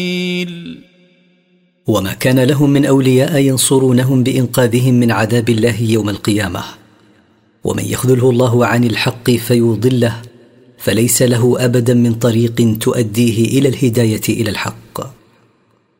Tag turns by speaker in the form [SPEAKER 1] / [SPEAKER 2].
[SPEAKER 1] وما كان لهم من أولياء ينصرونهم بإنقاذهم من عذاب الله يوم القيامة. ومن يخذله الله عن الحق فيضله فليس له أبدا من طريق تؤديه إلى الهداية إلى الحق.